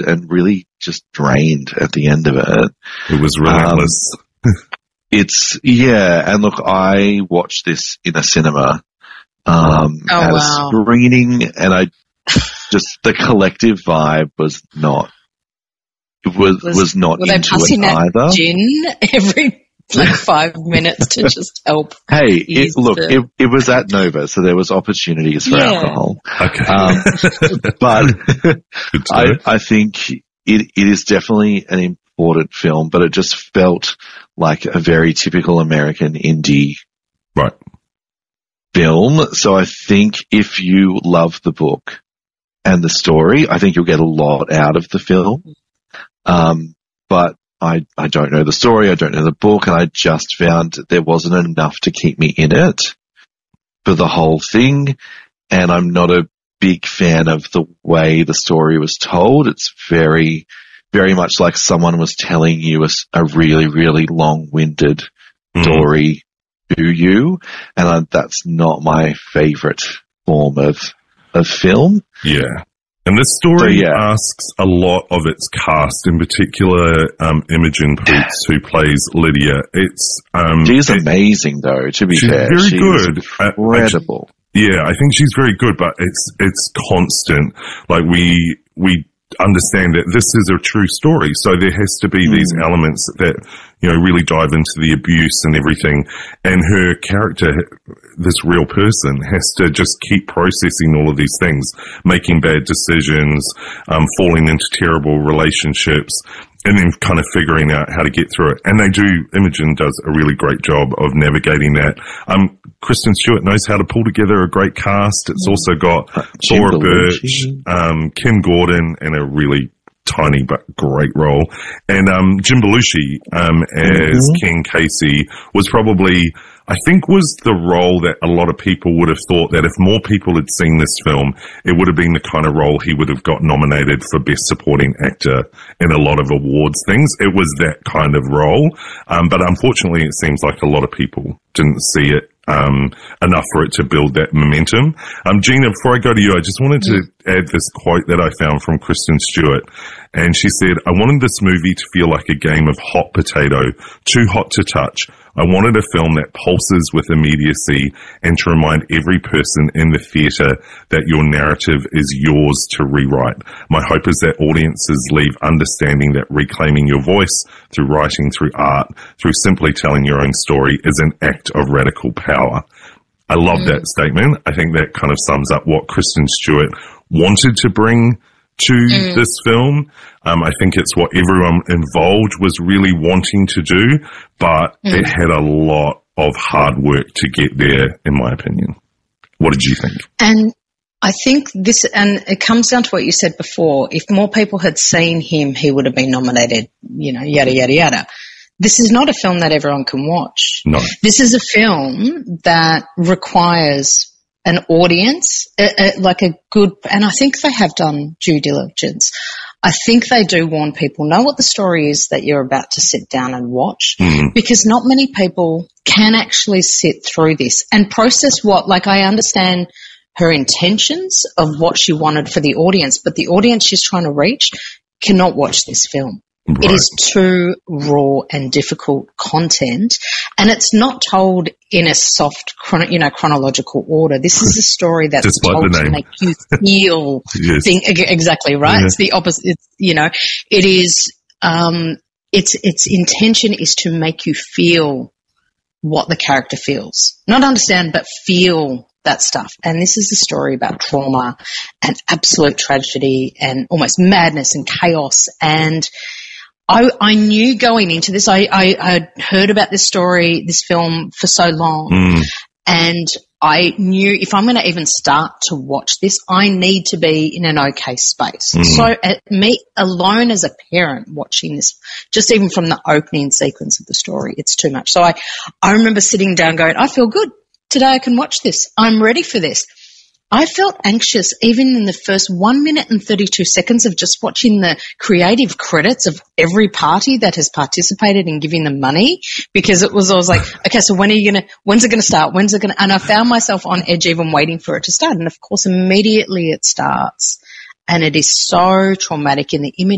and really just drained at the end of it. It was relentless. And look, I watched this in a cinema at a screening, and I just, the collective vibe was not, was not into it either. Were they passing out gin every 5 minutes to just help? Hey, it was at Nova, so there was opportunities for alcohol. Okay. But I think it is definitely an important film, but it just felt like a very typical American indie film. So I think if you love the book and the story, I think you'll get a lot out of the film. But I don't know the story, I don't know the book, and I just found there wasn't enough to keep me in it for the whole thing. And I'm not a big fan of the way the story was told. It's very, very much like someone was telling you a really, really long-winded story to you, and that's not my favorite form of film. Yeah. And this story asks a lot of its cast, in particular, Imogen Poots, who plays Lydia. She's amazing, though, to be fair. She's very good. Incredible. I think she's very good, but it's constant. Like, we understand that this is a true story, so there has to be these elements that, really dive into the abuse and everything. And her character, this real person, has to just keep processing all of these things, making bad decisions, falling into terrible relationships, and then kind of figuring out how to get through it. And Imogen does a really great job of navigating that. Kristen Stewart knows how to pull together a great cast. It's also got Thora Birch, Kim Gordon, and a really tiny but great role. And Jim Belushi as Ken Casey was probably, I think, was the role that a lot of people would have thought that if more people had seen this film, it would have been the kind of role he would have got nominated for Best Supporting Actor in a lot of awards things. It was that kind of role. But unfortunately, it seems like a lot of people didn't see it enough for it to build that momentum. Gina, before I go to you, I just wanted to add this quote that I found from Kristen Stewart. And she said, "I wanted this movie to feel like a game of hot potato, too hot to touch. I wanted a film that pulses with immediacy and to remind every person in the theatre that your narrative is yours to rewrite. My hope is that audiences leave understanding that reclaiming your voice through writing, through art, through simply telling your own story is an act of radical power." I love that statement. I think that kind of sums up what Kristen Stewart wanted to bring to this film. I think it's what everyone involved was really wanting to do, but it had a lot of hard work to get there, in my opinion. What did you think? And I think and it comes down to what you said before. If more people had seen him, he would have been nominated, yada, yada, yada. This is not a film that everyone can watch. No. This is a film that requires an audience, like a good, and I think they have done due diligence. I think they do warn people, know what the story is that you're about to sit down and watch, because not many people can actually sit through this and process I understand her intentions of what she wanted for the audience, but the audience she's trying to reach cannot watch this film. Right. It is too raw and difficult content, and it's not told in a soft, chronological order. This is a story that's told to make you feel exactly right. Yeah. It's the opposite. It is. Its intention is to make you feel what the character feels, not understand, but feel that stuff. And this is a story about trauma and absolute tragedy and almost madness and chaos. And I knew going into this, I had heard about this film for so long, and I knew if I'm going to even start to watch this, I need to be in an okay space. So me alone as a parent watching this, just even from the opening sequence of the story, it's too much. So I remember sitting down going, I feel good. Today I can watch this. I'm ready for this. I felt anxious even in the first 1 minute and 32 seconds of just watching the creative credits of every party that has participated in giving them money, because I was like, okay, so when's it going to start? And I found myself on edge even waiting for it to start. And of course, immediately it starts, and it is so traumatic in the image